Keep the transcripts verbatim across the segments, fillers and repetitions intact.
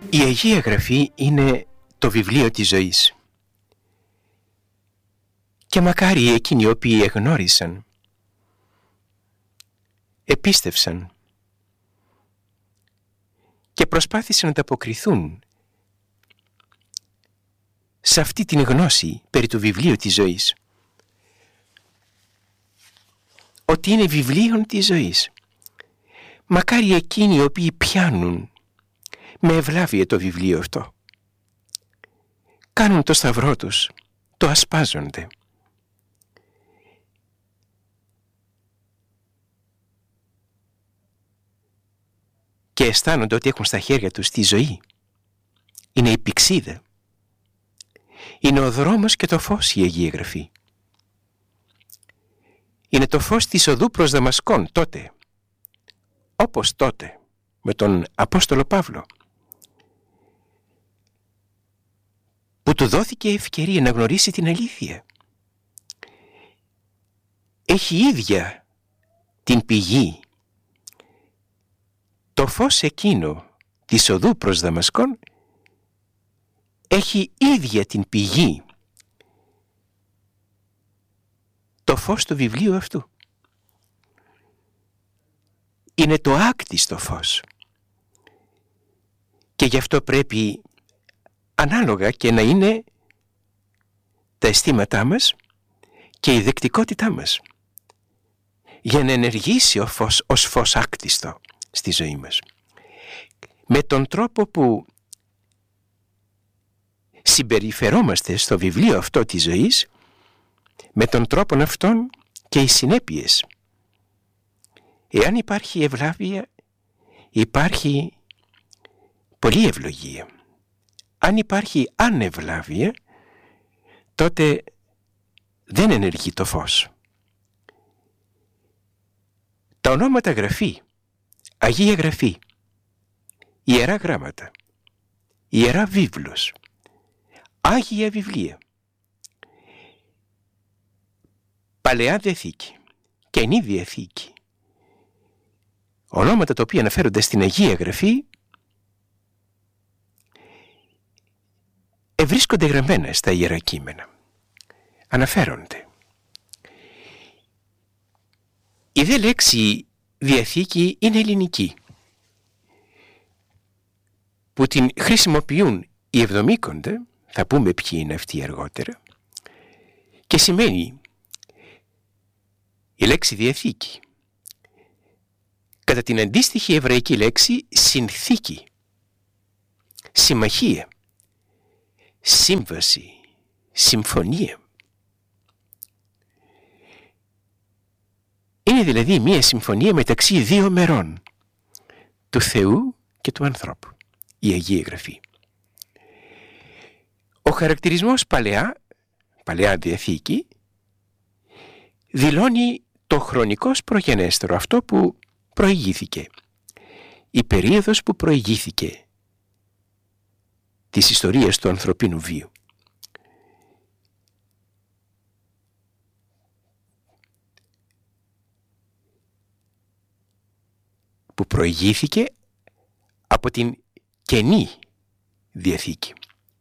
Η Αγία Γραφή είναι το βιβλίο της ζωής. Και μακάρι εκείνοι οι οποίοι εγνώρισαν, επίστευσαν και προσπάθησαν να ανταποκριθούν σε αυτή την γνώση περί του βιβλίου της ζωής, ότι είναι βιβλίο της ζωής. Μακάρι εκείνοι οι οποίοι πιάνουν με ευλάβεια το βιβλίο αυτό, κάνουν το σταυρό τους, το ασπάζονται και αισθάνονται ότι έχουν στα χέρια τους τη ζωή. Είναι η πηξίδα, είναι ο δρόμος και το φως η Αγία Γραφή. Είναι το φως της οδού προς Δαμασκόν τότε, όπως τότε με τον Απόστολο Παύλο, που του δόθηκε ευκαιρία να γνωρίσει την αλήθεια. Έχει ίδια την πηγή, το φως εκείνο της οδού προς Δαμασκόν έχει ίδια την πηγή, το φως του βιβλίου αυτού. Είναι το άκτιστο φως και γι' αυτό πρέπει ανάλογα και να είναι τα αισθήματά μας και η δεκτικότητά μας για να ενεργήσει ο φως, ως φως άκτιστο στη ζωή μας. Με τον τρόπο που συμπεριφερόμαστε στο βιβλίο αυτό της ζωής, με τον τρόπο αυτόν και οι συνέπειες. Εάν υπάρχει ευλάβεια, υπάρχει πολλή ευλογία. Αν υπάρχει ανευλάβεια, τότε δεν ενεργεί το φως. Τα ονόματα Γραφή, Αγία Γραφή, Ιερά Γράμματα, Ιερά Βίβλος, Άγια Βιβλία, Παλαιά Διαθήκη, Καινή Διαθήκη, ονόματα τα οποία αναφέρονται στην Αγία Γραφή, ευρίσκονται γραμμένα στα Ιερά Κείμενα. Αναφέρονται. Η δε λέξη Διαθήκη είναι ελληνική, που την χρησιμοποιούν οι Εβδομήκοντα, θα πούμε ποιοι είναι αυτοί αργότερα, και σημαίνει η λέξη Διαθήκη κατά την αντίστοιχη εβραϊκή λέξη συνθήκη, συμμαχία, σύμβαση, συμφωνία. Είναι δηλαδή μία συμφωνία μεταξύ δύο μερών, του Θεού και του ανθρώπου, η Αγία Γραφή. Ο χαρακτηρισμός Παλαιά, Παλαιά Διαθήκη, δηλώνει το χρονικός προγενέστερο, αυτό που προηγήθηκε, η περίοδος που προηγήθηκε της ιστορίας του ανθρωπίνου βίου. Που προηγήθηκε από την Καινή Διαθήκη.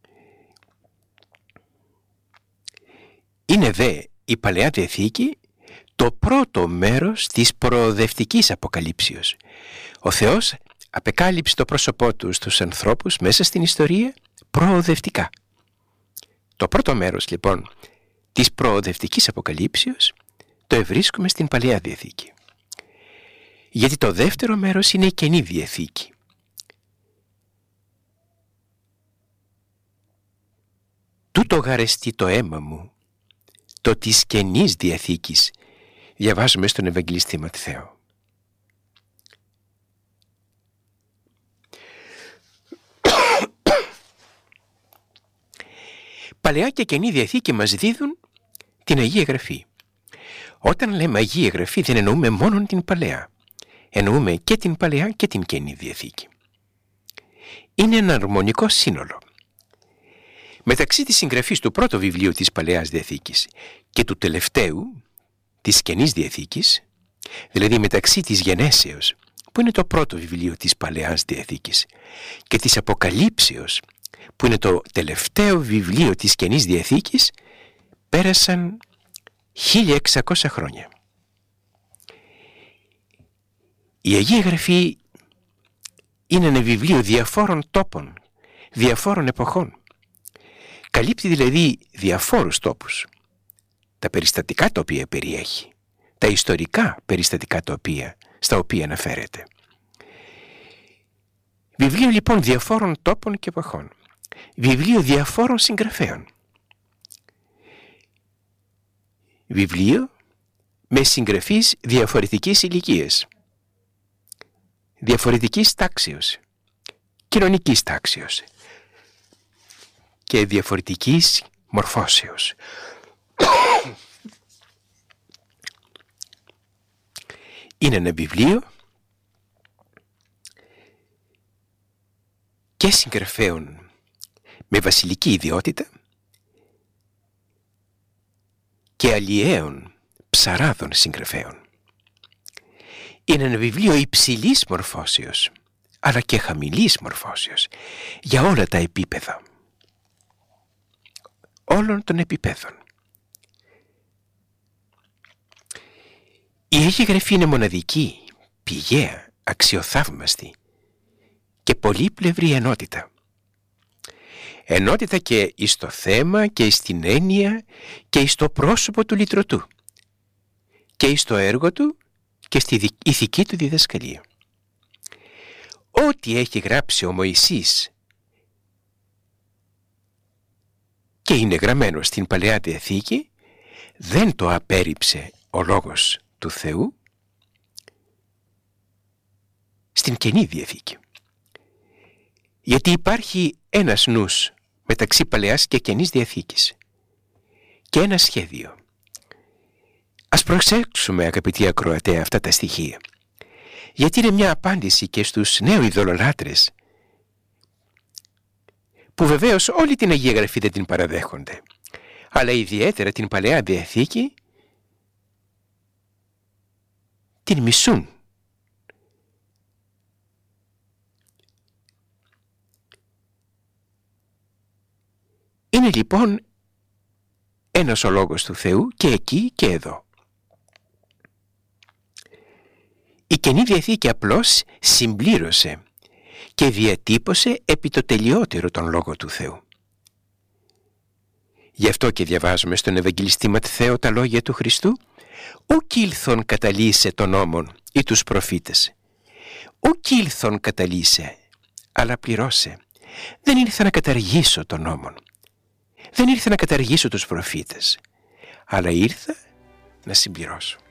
Είναι δε η Παλαιά Διαθήκη το πρώτο μέρος της προοδευτικής αποκαλύψεως. Ο Θεός απεκάλυψε το πρόσωπό του στους ανθρώπους μέσα στην ιστορία προοδευτικά. Το πρώτο μέρος λοιπόν της προοδευτικής αποκαλύψεως το ευρίσκουμε στην Παλαιά Διαθήκη. Γιατί το δεύτερο μέρος είναι η Καινή Διαθήκη. Τούτο γαρεστεί το αίμα μου, το της Καινής Διαθήκης, διαβάζουμε στον Ευαγγελιστή Ματθαίο. Παλαιά και Καινή Διαθήκη μας δίδουν την Αγία Γραφή. Όταν λέμε Αγία Γραφή δεν εννοούμε μόνο την Παλαιά. Εννοούμε και την Παλαιά και την Καινή Διαθήκη. Είναι ένα αρμονικό σύνολο. Μεταξύ της συγγραφής του πρώτου βιβλίου της Παλαιάς Διαθήκης και του τελευταίου της Καινής Διαθήκης, δηλαδή μεταξύ της γενέσεως που είναι το πρώτο βιβλίο της Παλαιάς Διαθήκης, και της Αποκαλύψεως, που είναι το τελευταίο βιβλίο της Καινής Διαθήκης, πέρασαν χίλια εξακόσια χρόνια. Η Αγία Γραφή είναι ένα βιβλίο διαφόρων τόπων, διαφόρων εποχών. Καλύπτει δηλαδή διαφόρους τόπους. Τα περιστατικά τα οποία περιέχει, τα ιστορικά περιστατικά τα οποία, στα οποία αναφέρεται. Βιβλίο λοιπόν διαφόρων τόπων και εποχών. Βιβλίο διαφόρων συγγραφέων. Βιβλίο με συγγραφείς διαφορετικής ηλικίας, διαφορετικής τάξεως, κοινωνικής τάξεως και διαφορετικής μορφώσεως. Είναι ένα βιβλίο και συγγραφέων με βασιλική ιδιότητα και αλλιέων ψαράδων συγγραφέων. Είναι ένα βιβλίο υψηλής μορφώσεως, αλλά και χαμηλής μορφώσεως, για όλα τα επίπεδα, όλων των επιπέδων. Η Αγία Γραφή είναι μοναδική, πηγαία, αξιοθαύμαστη και πολύπλευρη ενότητα. Ενότητα και εις το θέμα και εις την έννοια και εις το πρόσωπο του λυτρωτού και εις το έργο του και στη ηθική του διδασκαλία. Ό,τι έχει γράψει ο Μωυσής και είναι γραμμένο στην Παλαιά Διαθήκη, δεν το απέρριψε ο Λόγος του Θεού στην Καινή Διαθήκη. Γιατί υπάρχει ένας νους μεταξύ Παλαιάς και Καινής Διαθήκης και ένα σχέδιο. Ας προσέξουμε, αγαπητοί ακροατέ, αυτά τα στοιχεία, γιατί είναι μια απάντηση και στους νέους ειδωλολάτρες, που βεβαίως όλη την Αγία Γραφή δεν την παραδέχονται, αλλά ιδιαίτερα την Παλαιά Διαθήκη την μισούν. Είναι λοιπόν ένας ο Λόγος του Θεού και εκεί και εδώ. Η Καινή Διαθήκη απλώς συμπλήρωσε και διατύπωσε επί το τελειότερο τον Λόγο του Θεού. Γι' αυτό και διαβάζουμε στον Ευαγγελιστή Ματθαίο τα λόγια του Χριστού: «Ουκ ήλθον καταλύσε τον νόμον ή τους προφήτες. Ουκ ήλθον καταλύσε, αλλά πληρώσε. Δεν ήρθα να καταργήσω τον νόμον. Δεν ήρθα να καταργήσω τους προφήτες, αλλά ήρθα να συμπληρώσω».